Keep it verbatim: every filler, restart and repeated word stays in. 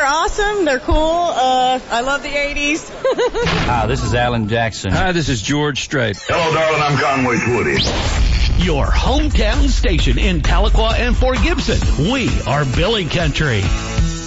they're awesome. They're cool. Uh, I love the eighties. Hi, this is Alan Jackson. Hi, this is George Strait. Hello, darling. I'm Conway Twitty. Your hometown station in Tahlequah and Fort Gibson. We are Billy Country.